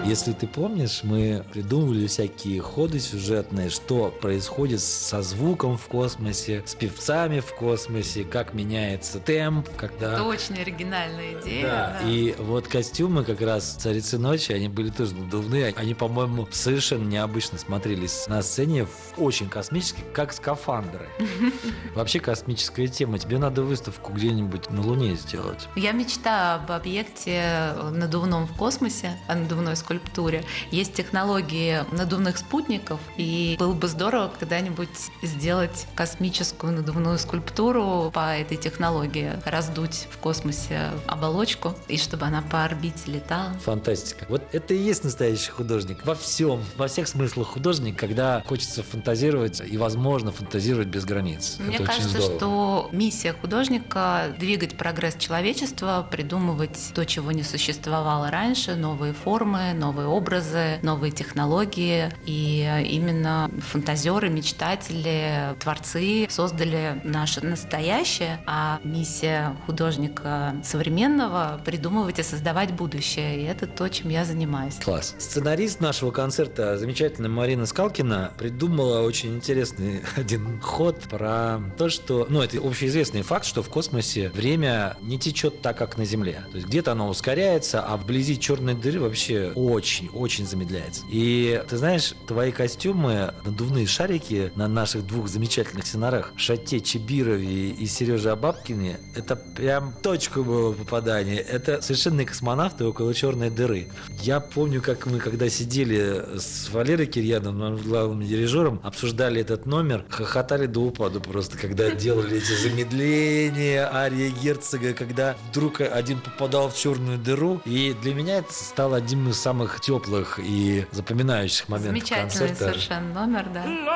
Если ты помнишь, мы придумывали всякие ходы сюжетные, что происходит со звуком в космосе, с певцами в космосе, как меняется темп, когда... Это очень оригинальная идея. Да, и вот костюмы как раз «Царицы ночи», они были тоже надувные. Они, по-моему, совершенно необычно смотрелись на сцене, очень космически, как скафандры. Вообще космическая тема. Тебе надо выставку где-нибудь на Луне сделать. Я мечтаю об объекте надувном в космосе, о надувной скульптуре. Есть технологии надувных спутников, и было бы здорово когда-нибудь сделать космическую надувную скульптуру по этой технологии, раздуть в космосе оболочку, и чтобы она по орбите летала. Фантастика. Вот это и есть настоящий художник. Во всем, во всех смыслах художник, когда хочется фантазировать и, возможно, фантазировать без границ. Мне это кажется, что миссия художника – двигать прогресс человечества, придумывать то, чего не существовало раньше, новые формы, новые образы, новые технологии. И именно фантазеры, мечтатели, творцы создали наше настоящее, а миссия художника современного – придумывать и создавать будущее. И это то, чем я занимаюсь. Класс. Сценарист нашего концерта, замечательная Марина Скалкина, придумала очень интересный один ход про то, что... это общеизвестный факт, что в космосе время не течет так, как на Земле. То есть где-то оно ускоряется, а вблизи черной дыры вообще очень-очень замедляется. И ты знаешь, твои костюмы, надувные шарики на наших двух замечательных сценарах, Шате Чебирове и Сереже Абабкине, это прям точка моего попадания. Это совершенные космонавты около черной дыры. Я помню, как мы, когда сидели с Валерой Кирьяновым, главным дирижером, обсуждали этот номер, хохотали до упаду просто, когда делали эти замедления, ария Герцога, когда вдруг один попадал в черную дыру. И для меня это стало одним из самых теплых и запоминающих моментов концерта. Замечательный совершенно номер, да.